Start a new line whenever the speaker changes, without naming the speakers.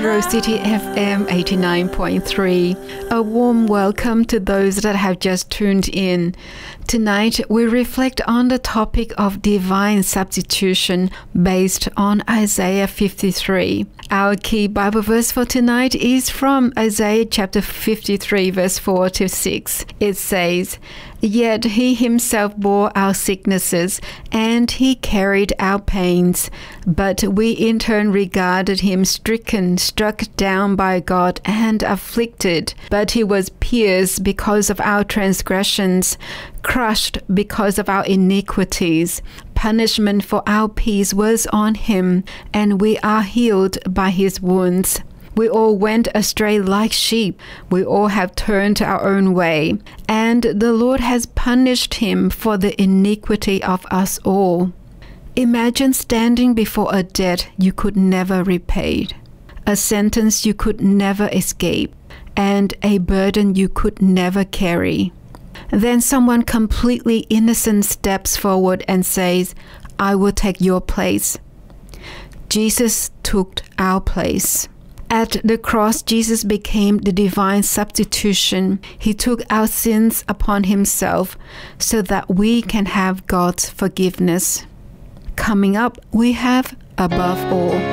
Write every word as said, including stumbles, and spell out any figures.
Rose City F M eighty-nine point three. A warm welcome to those that have just tuned in. Tonight we reflect on the topic of divine substitution based on Isaiah fifty-three. Our key Bible verse for tonight is from Isaiah chapter fifty-three verse four to six. It says, "Yet he himself bore our sicknesses, and he carried our pains. But we in turn regarded him stricken, struck down by God, and afflicted. But he was pierced because of our transgressions, crushed because of our iniquities. Punishment for our peace was on him, and we are healed by his wounds. We all went astray like sheep. We all have turned our own way. And the Lord has punished him for the iniquity of us all." Imagine standing before a debt you could never repay, a sentence you could never escape, and a burden you could never carry. Then someone completely innocent steps forward and says, "I will take your place." Jesus took our place. At the cross, Jesus became the divine substitution. He took our sins upon himself so that we can have God's forgiveness. Coming up, we have Above All.